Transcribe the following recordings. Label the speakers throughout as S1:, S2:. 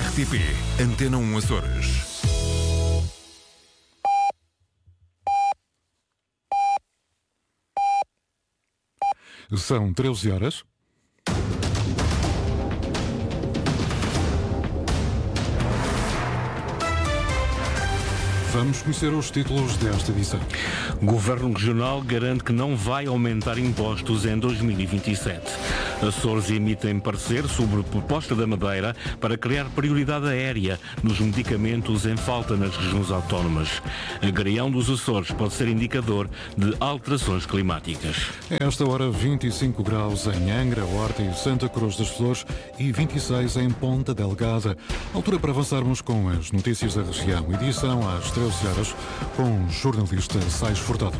S1: RTP Antena 1 Açores. São 13 horas. Vamos conhecer os títulos desta edição.
S2: Governo Regional garante que não vai aumentar impostos em 2027. Açores emitem parecer sobre proposta da Madeira para criar prioridade aérea nos medicamentos em falta nas regiões autónomas. Agrião dos Açores pode ser indicador de alterações climáticas.
S1: A esta hora, 25 graus em Angra, Horta e Santa Cruz das Flores e 26 em Ponta Delgada. Altura para avançarmos com as notícias da região. Edição às 13 horas com o jornalista Sais Furtado.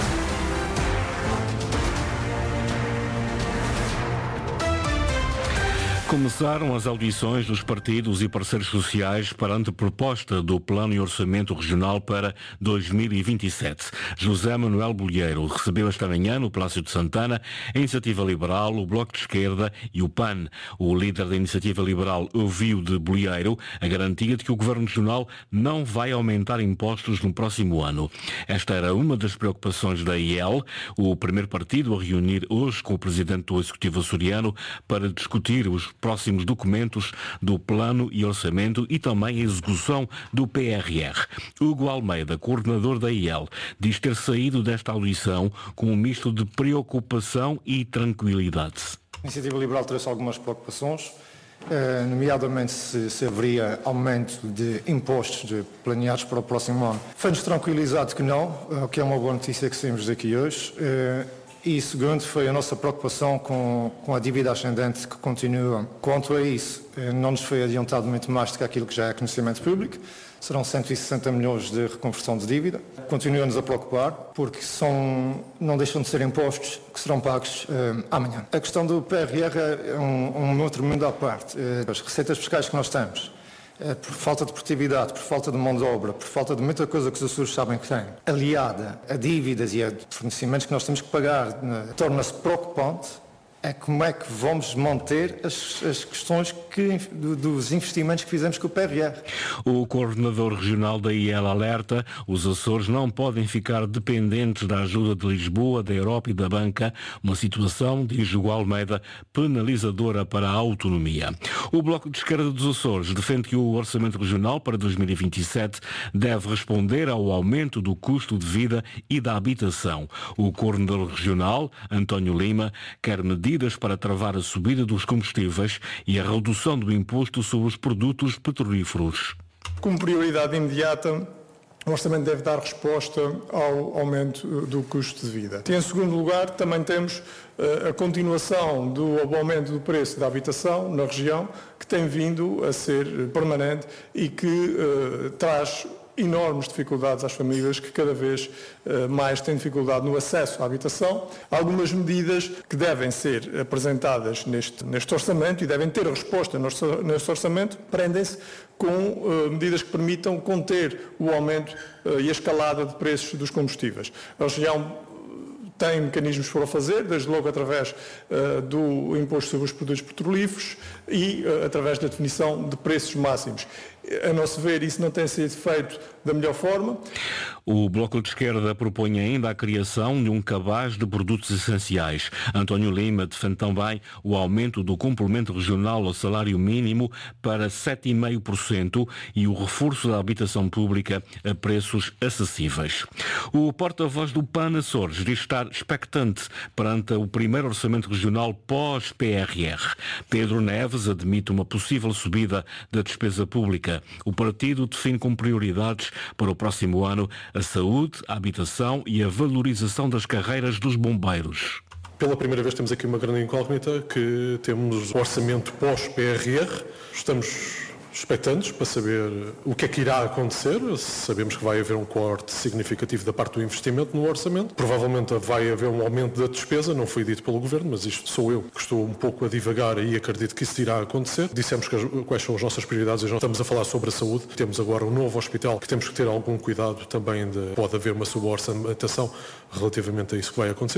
S2: Começaram as audições dos partidos e parceiros sociais para a anteproposta do Plano e Orçamento Regional para 2027. José Manuel Bolheiro recebeu esta manhã no Palácio de Santana a Iniciativa Liberal, o Bloco de Esquerda e o PAN. O líder da Iniciativa Liberal ouviu de Bolheiro a garantia de que o Governo Regional não vai aumentar impostos no próximo ano. Esta era uma das preocupações da IEL, o primeiro partido a reunir hoje com o Presidente do Executivo açoriano para discutir os próximos documentos do Plano e Orçamento e também a execução do PRR. Hugo Almeida, coordenador da IEL, diz ter saído desta audição com um misto de preocupação e tranquilidade.
S3: A Iniciativa Liberal trouxe algumas preocupações, nomeadamente se haveria aumento de impostos planeados para o próximo ano. Foi-nos tranquilizado que não, o que é uma boa notícia que saímos daqui hoje. E segundo, foi a nossa preocupação com a dívida ascendente que continua. Quanto a isso, não nos foi adiantado muito mais do que aquilo que já é conhecimento público. Serão 160 milhões de reconversão de dívida. Continua-nos a preocupar, porque não deixam de ser impostos que serão pagos amanhã. A questão do PRR é um outro mundo à parte. As receitas fiscais que nós temos, por falta de produtividade, por falta de mão de obra, por falta de muita coisa que os Açores sabem que têm, aliada a dívidas e a fornecimentos que nós temos que pagar, torna-se preocupante. É como é que vamos manter as questões dos investimentos que fizemos com o PRR.
S2: O coordenador regional da IEL alerta: os Açores não podem ficar dependentes da ajuda de Lisboa, da Europa e da banca, uma situação, diz Hugo Almeida, penalizadora para a autonomia. O Bloco de Esquerda dos Açores defende que o Orçamento Regional para 2027 deve responder ao aumento do custo de vida e da habitação. O coordenador regional, António Lima, quer medidas para travar a subida dos combustíveis e a redução do imposto sobre os produtos petrolíferos.
S4: Como prioridade imediata, o orçamento deve dar resposta ao aumento do custo de vida. Em segundo lugar, também temos a continuação do aumento do preço da habitação na região, que tem vindo a ser permanente e que traz enormes dificuldades às famílias que cada vez mais têm dificuldade no acesso à habitação. Algumas medidas que devem ser apresentadas neste orçamento e devem ter resposta neste orçamento prendem-se com medidas que permitam conter o aumento e a escalada de preços dos combustíveis. A região tem mecanismos para o fazer, desde logo através do imposto sobre os produtos petrolíferos e através da definição de preços máximos. A nosso ver, isso não tem sido feito da melhor forma.
S2: O Bloco de Esquerda propõe ainda a criação de um cabaz de produtos essenciais. António Lima defende também o aumento do complemento regional ao salário mínimo para 7,5% e o reforço da habitação pública a preços acessíveis. O porta-voz do PAN Açores diz estar expectante perante o primeiro orçamento regional pós-PRR. Pedro Neves admite uma possível subida da despesa pública. O partido define como prioridades para o próximo ano a saúde, a habitação e a valorização das carreiras dos bombeiros.
S5: Pela primeira vez temos aqui uma grande incógnita, que temos o orçamento pós-PRR. Estamos expectantes para saber o que é que irá acontecer. Sabemos que vai haver um corte significativo da parte do investimento no orçamento. Provavelmente vai haver um aumento da despesa, não foi dito pelo Governo, mas isto sou eu que estou um pouco a divagar e acredito que isso irá acontecer. Dissemos quais são as nossas prioridades e já estamos a falar sobre a saúde. Temos agora um novo hospital que temos que ter algum cuidado também pode haver uma suborçamentação relativamente a isso que vai acontecer.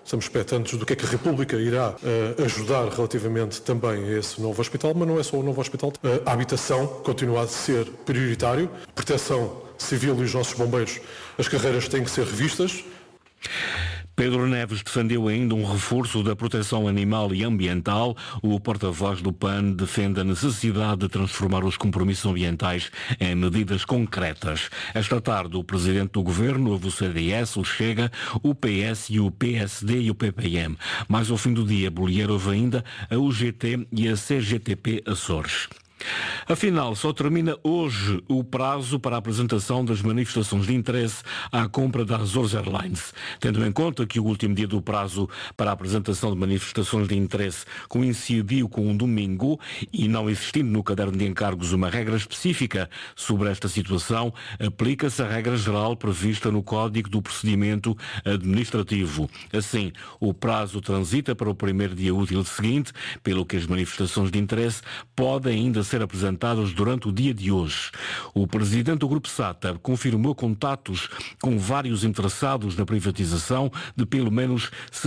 S5: Estamos expectantes do que é que a República irá ajudar relativamente também a esse novo hospital, mas não é só o novo hospital. A habitação continua a ser prioritário, proteção civil e os nossos bombeiros, as carreiras têm que ser revistas.
S2: Pedro Neves defendeu ainda um reforço da proteção animal e ambiental. O porta-voz do PAN defende a necessidade de transformar os compromissos ambientais em medidas concretas. Esta tarde, o presidente do governo, o CDS, o Chega, o PS e o PSD e o PPM. Mais ao fim do dia, Bolheiro houve ainda a UGT e a CGTP Açores. Afinal, só termina hoje o prazo para a apresentação das manifestações de interesse à compra da Azores Airlines. Tendo em conta que o último dia do prazo para a apresentação de manifestações de interesse coincidiu com um domingo e não existindo no caderno de encargos uma regra específica sobre esta situação, aplica-se a regra geral prevista no Código do Procedimento Administrativo. Assim, o prazo transita para o primeiro dia útil seguinte, pelo que as manifestações de interesse podem ainda ser apresentados durante o dia de hoje. O presidente do Grupo SATA confirmou contatos com vários interessados na privatização de pelo menos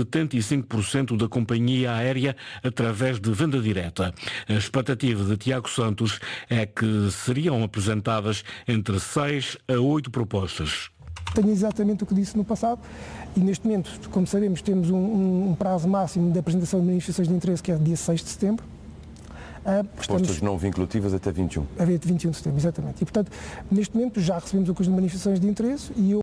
S2: 75% da companhia aérea através de venda direta. A expectativa de Tiago Santos é que seriam apresentadas entre 6 a 8 propostas.
S6: Tenho exatamente o que disse no passado e neste momento, como sabemos, temos um prazo máximo de apresentação de manifestações de interesse que é dia 6 de setembro.
S7: Propostas não vinculativas até 21.
S6: A 21 de setembro, exatamente. E, portanto, neste momento já recebemos o conjunto de manifestações de interesse e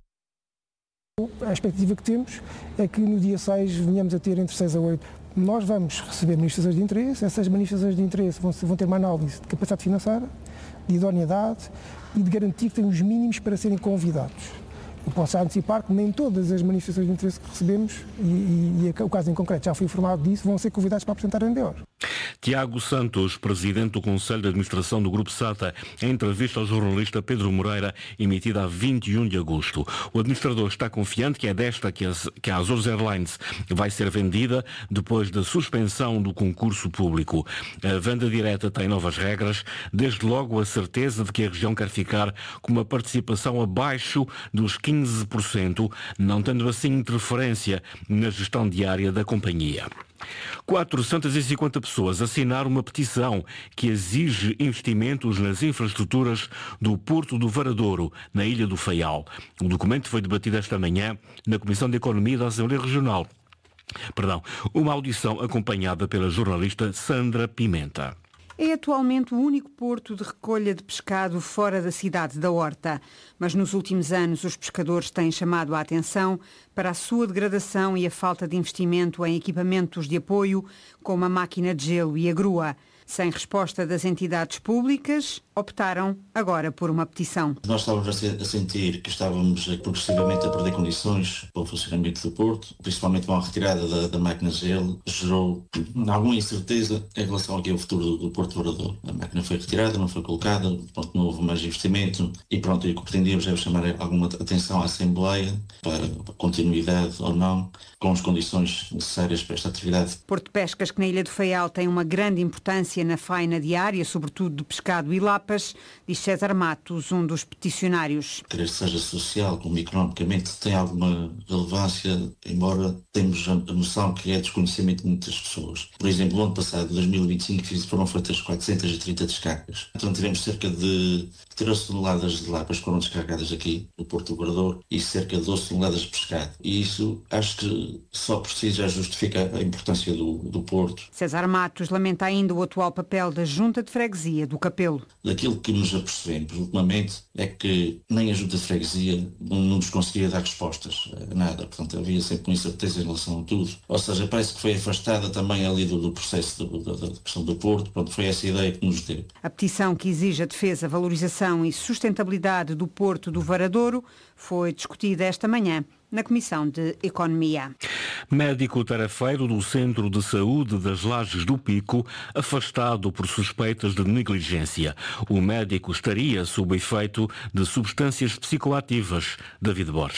S6: a expectativa que temos é que no dia 6 venhamos a ter entre 6 a 8. Nós vamos receber manifestações de interesse, essas manifestações de interesse vão ter uma análise de capacidade financeira, de idoneidade e de garantir que têm os mínimos para serem convidados. Eu posso já antecipar que nem todas as manifestações de interesse que recebemos, e o caso em concreto já fui informado disso, vão ser convidados para apresentar a MBOR.
S2: Tiago Santos, presidente do Conselho de Administração do Grupo SATA, em entrevista ao jornalista Pedro Moreira, emitida a 21 de agosto. O administrador está confiante que é desta que a Azores Airlines vai ser vendida depois da suspensão do concurso público. A venda direta tem novas regras, desde logo a certeza de que a região quer ficar com uma participação abaixo dos 15%, não tendo assim interferência na gestão diária da companhia. 450 pessoas assinaram uma petição que exige investimentos nas infraestruturas do Porto do Varadouro, na Ilha do Faial. O documento foi debatido esta manhã na Comissão de Economia da Assembleia Regional. Uma audição acompanhada pela jornalista Sandra Pimenta.
S8: É atualmente o único porto de recolha de pescado fora da cidade da Horta. Mas nos últimos anos os pescadores têm chamado a atenção para a sua degradação e a falta de investimento em equipamentos de apoio, como a máquina de gelo e a grua. Sem resposta das entidades públicas, optaram agora por uma petição.
S9: Nós estávamos a sentir que estávamos progressivamente a perder condições para o funcionamento do Porto, principalmente com a retirada da máquina de gelo, gerou alguma incerteza em relação ao futuro do Porto Varadouro. A máquina foi retirada, não foi colocada, não houve mais investimento e o que pretendíamos é chamar alguma atenção à Assembleia para a continuidade ou não, com as condições necessárias para esta atividade.
S8: Porto de Pescas, que na Ilha do Faial tem uma grande importância na faina diária, sobretudo de pescado e lapas, diz César Matos, um dos peticionários.
S9: Quer seja social como economicamente tem alguma relevância, embora temos a noção que é desconhecimento de muitas pessoas. Por exemplo, no ano passado, 2025, foram feitas 430 descargas. Então teremos cerca de 13 toneladas de lapas que foram descarregadas aqui no Porto do Varadouro e cerca de 12 toneladas de pescado. E isso acho que só por si já justifica a importância do Porto.
S8: César Matos lamenta ainda o atual papel da Junta de Freguesia do Capelo.
S9: Daquilo que nos apercebemos ultimamente é que nem a Junta de Freguesia não nos conseguia dar respostas a nada. Portanto, havia sempre uma incerteza em relação a tudo. Ou seja, parece que foi afastada também ali do processo da questão do Porto. Pronto, foi essa ideia que nos deu.
S8: A petição que exige a defesa, valorização e sustentabilidade do Porto do Varadouro foi discutida esta manhã na Comissão de Economia.
S2: Médico tarefeiro do Centro de Saúde das Lajes do Pico, afastado por suspeitas de negligência. O médico estaria sob efeito de substâncias psicoativas. David Borges.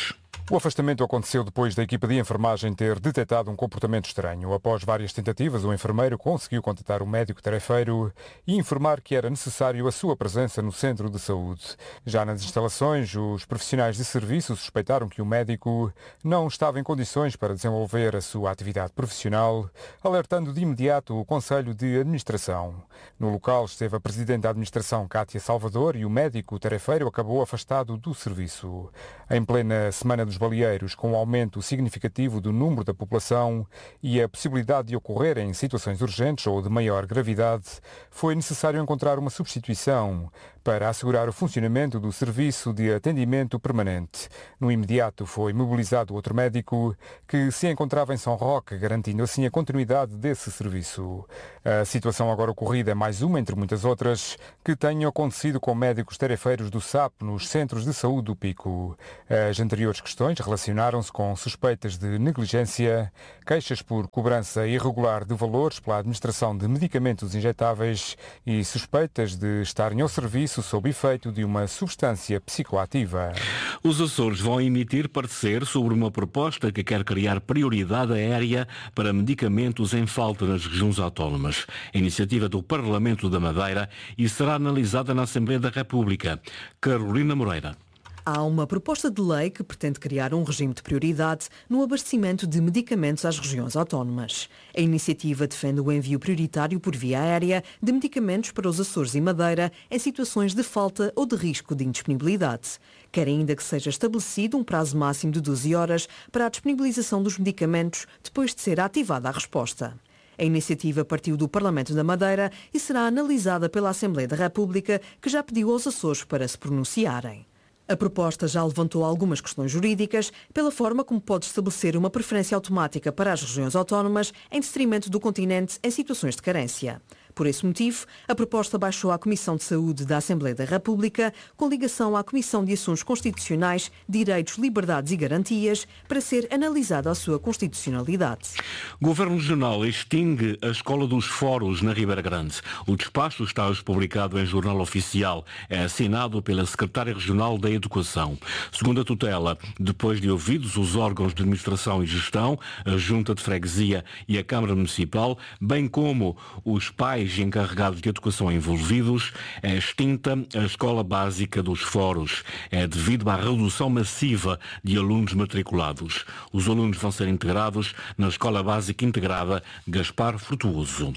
S10: O afastamento aconteceu depois da equipa de enfermagem ter detectado um comportamento estranho. Após várias tentativas, o enfermeiro conseguiu contactar o médico tarefeiro e informar que era necessário a sua presença no centro de saúde. Já nas instalações, os profissionais de serviço suspeitaram que o médico não estava em condições para desenvolver a sua atividade profissional, alertando de imediato o Conselho de Administração. No local esteve a Presidente da Administração, Cátia Salvador, e o médico tarefeiro acabou afastado do serviço. Em plena Semana dos Baleeiros, com um aumento significativo do número da população e a possibilidade de ocorrerem situações urgentes ou de maior gravidade, foi necessário encontrar uma substituição para assegurar o funcionamento do serviço de atendimento permanente. No imediato foi mobilizado outro médico que se encontrava em São Roque, garantindo assim a continuidade desse serviço. A situação agora ocorrida é mais uma entre muitas outras que tenham acontecido com médicos tarefeiros do SAP nos centros de saúde do Pico. As anteriores questões relacionaram-se com suspeitas de negligência, queixas por cobrança irregular de valores pela administração de medicamentos injetáveis e suspeitas de estarem ao serviço sob efeito de uma substância psicoativa.
S2: Os Açores vão emitir parecer sobre uma proposta que quer criar prioridade aérea para medicamentos em falta nas regiões autónomas. A iniciativa do Parlamento da Madeira e será analisada na Assembleia da República. Carolina Moreira.
S11: Há uma proposta de lei que pretende criar um regime de prioridade no abastecimento de medicamentos às regiões autónomas. A iniciativa defende o envio prioritário por via aérea de medicamentos para os Açores e Madeira em situações de falta ou de risco de indisponibilidade. Quer ainda que seja estabelecido um prazo máximo de 12 horas para a disponibilização dos medicamentos depois de ser ativada a resposta. A iniciativa partiu do Parlamento da Madeira e será analisada pela Assembleia da República, que já pediu aos Açores para se pronunciarem. A proposta já levantou algumas questões jurídicas pela forma como pode estabelecer uma preferência automática para as regiões autónomas em detrimento do continente em situações de carência. Por esse motivo, a proposta baixou à Comissão de Saúde da Assembleia da República, com ligação à Comissão de Assuntos Constitucionais, Direitos, Liberdades e Garantias, para ser analisada a sua constitucionalidade.
S2: O Governo Regional extingue a Escola dos Foros na Ribeira Grande. O despacho está hoje publicado em Jornal Oficial. É assinado pela Secretária Regional da Educação. Segundo a tutela, depois de ouvidos os órgãos de administração e gestão, a Junta de Freguesia e a Câmara Municipal, bem como os pais e encarregados de educação envolvidos, é extinta a Escola Básica dos Foros. É devido à redução massiva de alunos matriculados. Os alunos vão ser integrados na Escola Básica Integrada Gaspar Frutuoso.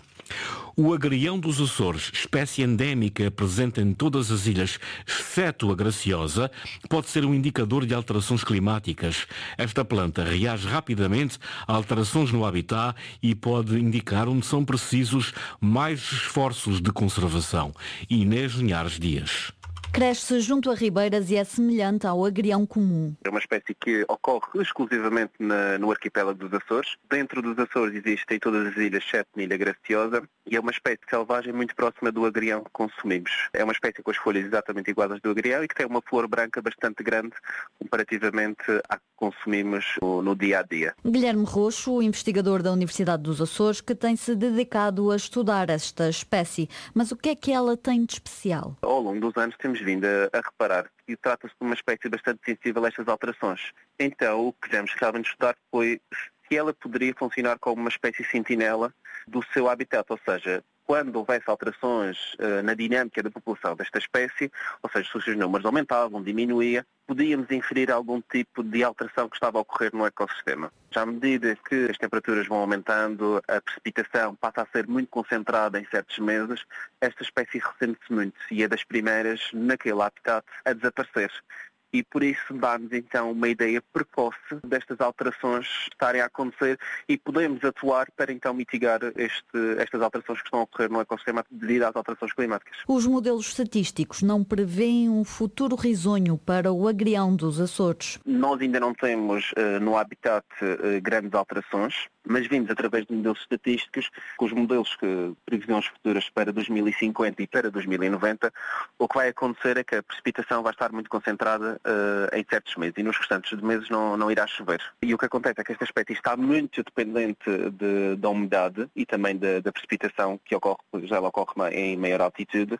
S2: O agrião dos Açores, espécie endémica presente em todas as ilhas, exceto a Graciosa, pode ser um indicador de alterações climáticas. Esta planta reage rapidamente a alterações no habitat e pode indicar onde são precisos mais esforços de conservação. Inês Linhares Dias.
S12: Cresce junto a ribeiras e é semelhante ao agrião comum.
S13: É uma espécie que ocorre exclusivamente no arquipélago dos Açores. Dentro dos Açores existem em todas as ilhas, exceto na Ilha Graciosa, e é uma espécie selvagem muito próxima do agrião que consumimos. É uma espécie com as folhas exatamente iguais às do agrião e que tem uma flor branca bastante grande comparativamente à que consumimos no dia a dia.
S12: Guilherme Roxo, investigador da Universidade dos Açores, que tem-se dedicado a estudar esta espécie. Mas o que é que ela tem de especial?
S13: Ao longo dos anos temos vindo a reparar que trata-se de uma espécie bastante sensível a estas alterações. Então o que tivemos realmente estudar foi se ela poderia funcionar como uma espécie sentinela do seu habitat, ou seja, quando houvesse alterações na dinâmica da população desta espécie, ou seja, se os seus números aumentavam, diminuía, podíamos inferir algum tipo de alteração que estava a ocorrer no ecossistema. Já à medida que as temperaturas vão aumentando, a precipitação passa a ser muito concentrada em certos meses, esta espécie ressente-se muito e é das primeiras naquele habitat a desaparecer. E por isso dá-nos então uma ideia precoce destas alterações estarem a acontecer e podemos atuar para então mitigar estas alterações que estão a ocorrer no ecossistema devido às alterações climáticas.
S12: Os modelos estatísticos não prevêem um futuro risonho para o agrião dos Açores?
S13: Nós ainda não temos no habitat grandes alterações, mas vimos através de modelos estatísticos, com os modelos que previsões futuras para 2050 e para 2090, o que vai acontecer é que a precipitação vai estar muito concentrada em certos meses e nos restantes de meses não irá chover. E o que acontece é que esta espécie está muito dependente da umidade e também da precipitação que ocorre, já ela ocorre em maior altitude,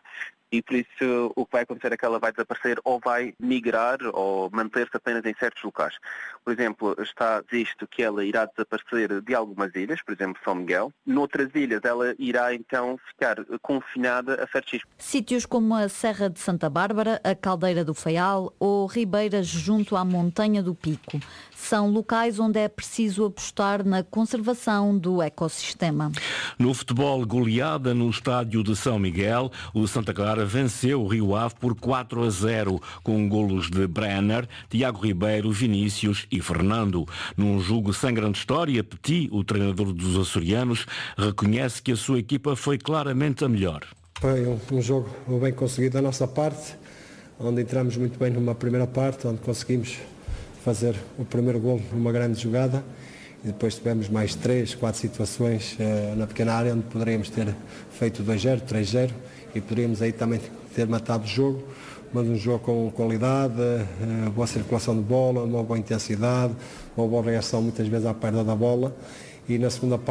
S13: e por isso o que vai acontecer é que ela vai desaparecer ou vai migrar ou manter-se apenas em certos locais. Por exemplo, está visto que ela irá desaparecer de algumas ilhas, por exemplo, São Miguel. Noutras ilhas ela irá então ficar confinada a certos
S12: sítios como a Serra de Santa Bárbara, a Caldeira do Faial ou ribeiras junto à Montanha do Pico. São locais onde é preciso apostar na conservação do ecossistema.
S2: No futebol, goleada no estádio de São Miguel, o Santa Clara venceu o Rio Ave por 4-0, com golos de Brenner, Tiago Ribeiro, Vinícius e Fernando. Num jogo sem grande história, Petit, o treinador dos açorianos, reconhece que a sua equipa foi claramente a melhor.
S14: Foi um jogo bem conseguido da nossa parte, onde entramos muito bem numa primeira parte, onde conseguimos fazer o primeiro golo numa grande jogada e depois tivemos mais 3, 4 situações na pequena área onde poderíamos ter feito 2-0, 3-0 e poderíamos aí também ter matado o jogo, mas um jogo com qualidade, boa circulação de bola, uma boa intensidade, uma boa reação muitas vezes à perda da bola e na segunda parte